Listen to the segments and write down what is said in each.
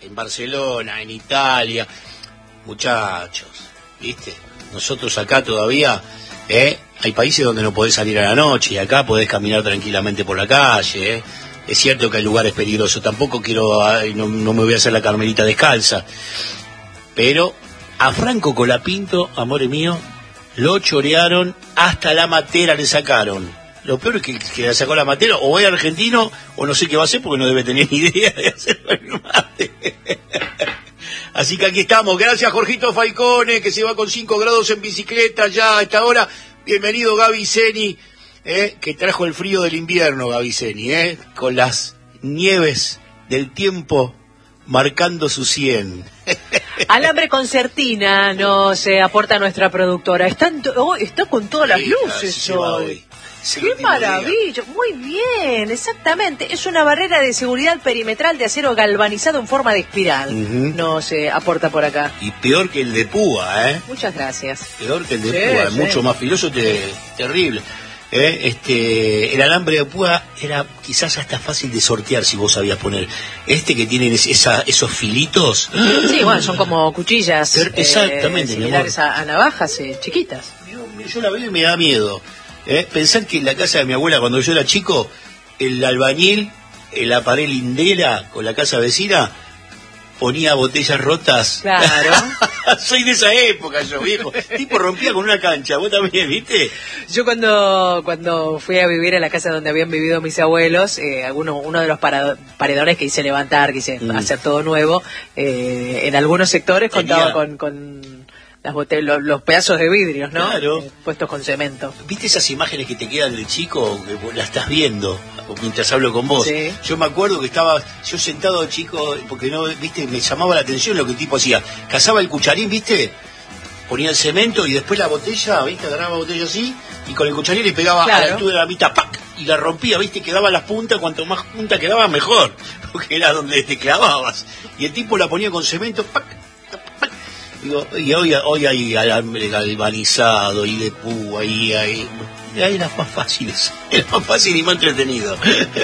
en Barcelona, en Italia. Muchachos, ¿viste? Nosotros acá todavía, hay países donde no podés salir a la noche y acá podés caminar tranquilamente por la calle, Es cierto que hay lugares peligrosos, tampoco no me voy a hacer la Carmelita descalza, pero a Franco Colapinto, amore mío, lo chorearon, hasta la matera le sacaron. Lo peor es que le sacó la matera, o es argentino, o no sé qué va a hacer, porque no debe tener ni idea de hacer el mate. Así que aquí estamos. Gracias, Jorgito Falcone, que se va con 5 grados en bicicleta ya a esta hora. Bienvenido, Gaby Zeni, que trajo el frío del invierno, Gaby Zeni, con las nieves del tiempo marcando su 100. Alambre concertina nos aporta nuestra productora. Está con todas las luces hoy. ¡Qué maravilla! Muy bien, exactamente. Es una barrera de seguridad perimetral de acero galvanizado en forma de espiral. Nos aporta por acá. Y peor que el de púa, Muchas gracias. Peor que el de púa, mucho más filoso, terrible. El alambre de púa era quizás hasta fácil de sortear si vos sabías poner. Que tienen esos filitos. Sí, bueno, son como cuchillas. Exactamente. Similares a navajas chiquitas. Yo la veo y me da miedo. Pensar que en la casa de mi abuela, cuando yo era chico, el albañil, en la pared lindera con la casa vecina, ponía botellas rotas. Claro. Soy de esa época yo, viejo. Tipo rompía con una cancha, vos también, ¿viste? Yo cuando fui a vivir a la casa donde habían vivido mis abuelos, uno de los paredones que hice levantar, que hice hacer todo nuevo, en algunos sectores contaba con los pedazos de vidrios, ¿no? Claro. Puestos con cemento. ¿Viste esas imágenes que te quedan de chico, que vos la estás viendo mientras hablo con vos? Sí. Yo me acuerdo que estaba yo sentado chico, porque no, viste, me llamaba la atención lo que el tipo hacía. Cazaba el cucharín, viste, ponía el cemento y después la botella, viste, agarraba la botella así y con el cucharín le pegaba a la altura de la mitad, ¡pac! Y la rompía, viste, quedaba las puntas, cuanto más punta quedaba mejor, porque era donde te clavabas. Y el tipo la ponía con cemento, ¡pac! Digo, y hoy hay alambre galvanizado y de púa y ahí las más fáciles, es más fácil y más entretenido.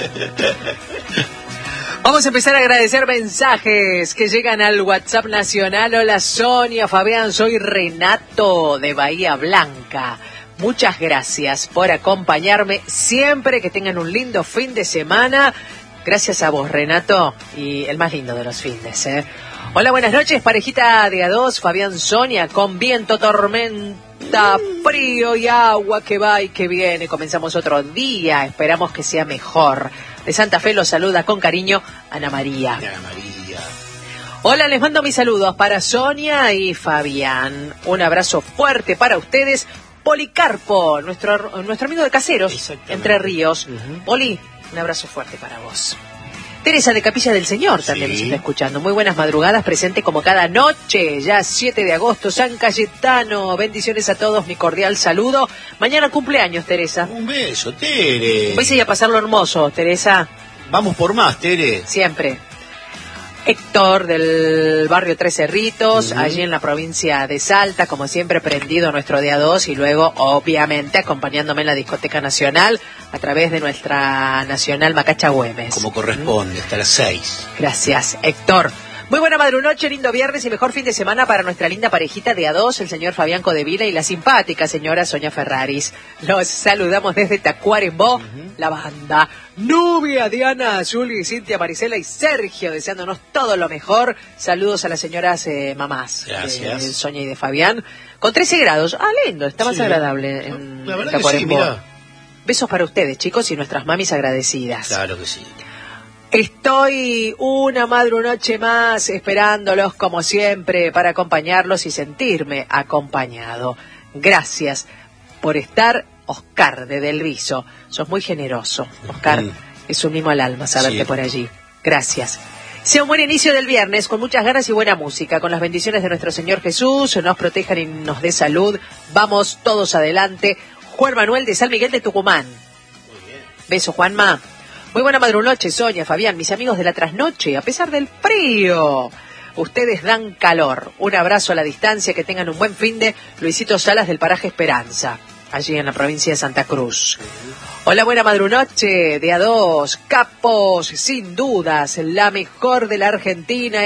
Vamos a empezar a agradecer mensajes que llegan al WhatsApp nacional. Hola Sonia, Fabián, soy Renato de Bahía Blanca. Muchas gracias por acompañarme siempre, que tengan un lindo fin de semana. Gracias a vos, Renato, y el más lindo de los fines, Hola, buenas noches, parejita de A2, Fabián, Sonia, con viento, tormenta, frío y agua que va y que viene. Comenzamos otro día, esperamos que sea mejor. De Santa Fe los saluda con cariño Ana María. Ana María. Hola, les mando mis saludos para Sonia y Fabián. Un abrazo fuerte para ustedes. Policarpo, nuestro amigo de Caseros, Entre Ríos. Poli, un abrazo fuerte para vos. Teresa de Capilla del Señor también nos está escuchando. Muy buenas madrugadas, presente como cada noche. Ya 7 de agosto, San Cayetano. Bendiciones a todos, mi cordial saludo. Mañana cumpleaños, Teresa. Un beso, Tere. Un beso y a pasarlo hermoso, Teresa. Vamos por más, Tere. Siempre. Héctor del barrio Tres Cerritos, allí en la provincia de Salta, como siempre prendido nuestro día 2 y luego obviamente acompañándome en la discoteca nacional a través de nuestra nacional Macacha Güemes. Como corresponde, hasta las 6. Gracias, Héctor. Muy buena madrunoche, lindo viernes y mejor fin de semana para nuestra linda parejita de A2, el señor Fabián Codevila y la simpática señora Sonia Ferraris. Los saludamos desde Tacuarembó, la banda Nubia, Diana, Juli, Cintia, Marisela y Sergio, deseándonos todo lo mejor. Saludos a las señoras mamás. Gracias. De Sonia y de Fabián. Con 13 grados. Ah, lindo, está más agradable en Tacuarembó. Que sí, besos para ustedes, chicos, y nuestras mamis agradecidas. Claro que sí. Estoy una madrunoche más esperándolos como siempre para acompañarlos y sentirme acompañado. Gracias por estar, Oscar de Del Viso. Sos muy generoso, Oscar. Es un mimo al alma saberte por allí. Gracias. Sea un buen inicio del viernes con muchas ganas y buena música. Con las bendiciones de nuestro Señor Jesús, nos protejan y nos dé salud. Vamos todos adelante. Juan Manuel de San Miguel de Tucumán. Muy bien. Beso, Juanma. Muy buena madrunoche, Sonia, Fabián, mis amigos de la trasnoche, a pesar del frío. Ustedes dan calor. Un abrazo a la distancia, que tengan un buen fin de Luisito Salas del paraje Esperanza, allí en la provincia de Santa Cruz. Hola, buena madrunoche de A2, capos, sin dudas, la mejor de la Argentina.